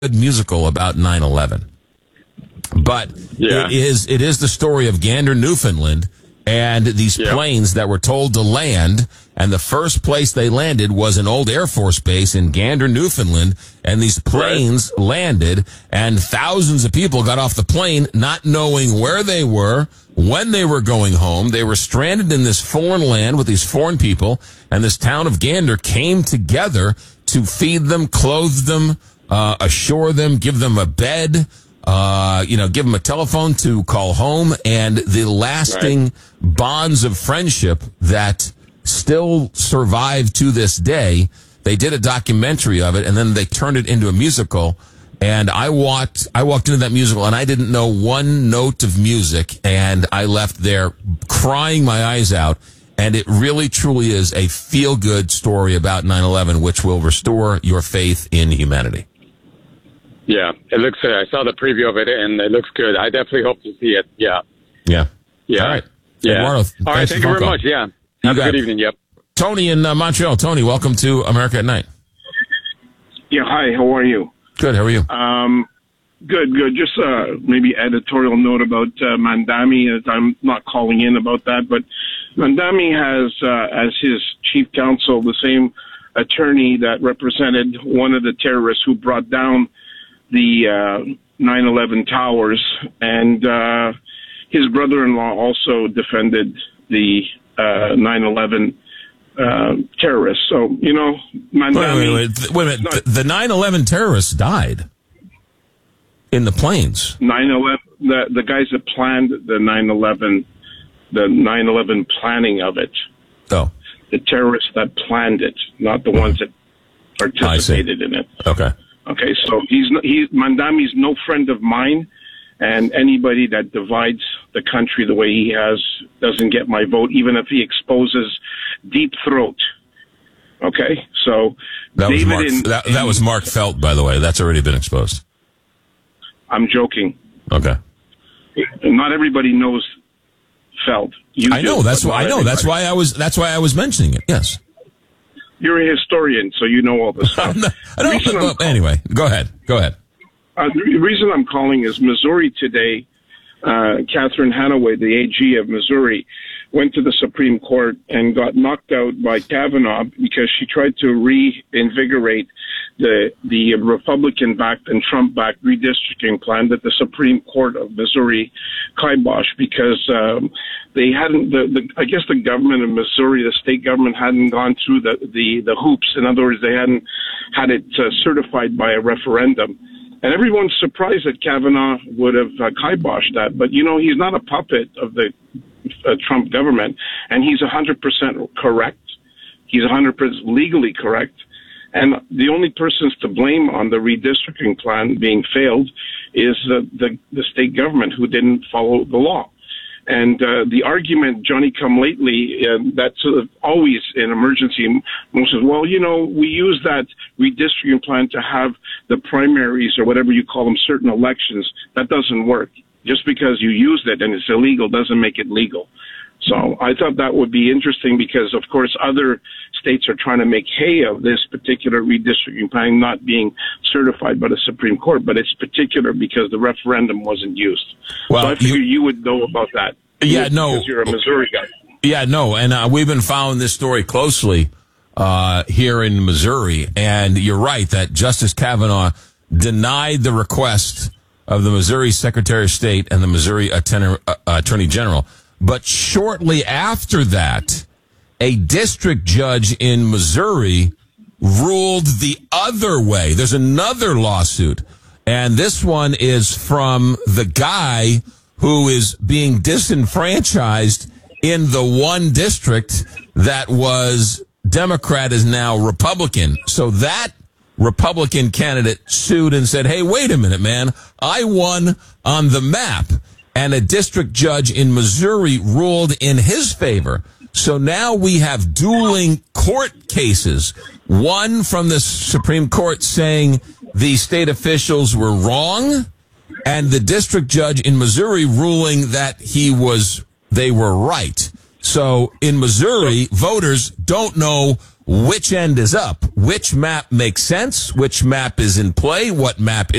good musical about 9/11. But it is the story of Gander, Newfoundland, and these planes that were told to land, and the first place they landed was an old Air Force base in Gander, Newfoundland, and these planes landed, and thousands of people got off the plane not knowing where they were, when they were going home. They were stranded in this foreign land with these foreign people, and this town of Gander came together to feed them, clothe them, assure them, give them a bed, give them a telephone to call home, and the lasting bonds of friendship that still survive to this day. They did a documentary of it, and then they turned it into a musical. And I walked into that musical, and I didn't know one note of music, and I left there crying my eyes out. And it really, truly is a feel-good story about 9/11, which will restore your faith in humanity. Yeah, it looks. I saw the preview of it, and it looks good. I definitely hope to see it. Yeah. All right. Yeah. Eduardo, all right. Thank you very much. Yeah. Have a good evening. Yep. Tony in Montreal. Tony, welcome to America at Night. Yeah. Hi. How are you? Good. How are you? Good. Just maybe editorial note about Mamdani. As I'm not calling in about that, but Mamdani has as his chief counsel the same attorney that represented one of the terrorists who brought down the 9/11 towers, and his brother-in-law also defended the 9/11 terrorists. So, Mamdani... Wait a minute. The 9/11 terrorists died in the planes. 9/11, the guys that planned the 9/11 planning of it. Oh. The terrorists that planned it, not the ones that participated in it. Okay. Okay, so Mamdani's no friend of mine, and anybody that divides the country the way he has doesn't get my vote, even if he exposes Deep Throat. Okay, so that was Mark Felt, by the way. That's already been exposed. I'm joking. Okay. Not everybody knows Felt. I know. That's why I was mentioning it. Yes. You're a historian, so you know all this stuff. Anyway, go ahead. The reason I'm calling is Missouri today. Catherine Hanaway, the AG of Missouri, went to the Supreme Court and got knocked out by Kavanaugh because she tried to reinvigorate the Republican-backed and Trump-backed redistricting plan that the Supreme Court of Missouri kiboshed because they hadn't. I guess the government of Missouri, the state government, hadn't gone through the hoops. In other words, they hadn't had it certified by a referendum. And everyone's surprised that Kavanaugh would have kiboshed that. But, he's not a puppet of the Trump government, and he's 100% correct. He's 100% legally correct. And the only persons to blame on the redistricting plan being failed is the state government, who didn't follow the law. And the argument, Johnny come lately, that's always an emergency. Most says, well, we use that redistricting plan to have the primaries or whatever you call them, certain elections. That doesn't work. Just because you used it and it's illegal doesn't make it legal. So I thought that would be interesting because, of course, other states are trying to make hay of this particular redistricting plan not being certified by the Supreme Court, but it's particular because the referendum wasn't used. Well, so I figure you would know about that. Yeah, no. Because you're a Missouri guy. Yeah, no, and we've been following this story closely here in Missouri, and you're right that Justice Kavanaugh denied the request of the Missouri Secretary of State and the Missouri Attorney General. But shortly after that, a district judge in Missouri ruled the other way. There's another lawsuit, and this one is from the guy who is being disenfranchised in the one district that was Democrat is now Republican. So that Republican candidate sued and said, hey, wait a minute, man. I won on the map. And a district judge in Missouri ruled in his favor. So now we have dueling court cases. One from the Supreme Court saying the state officials were wrong, and the district judge in Missouri ruling that they were right. So in Missouri, voters don't know which end is up, which map makes sense, which map is in play, what map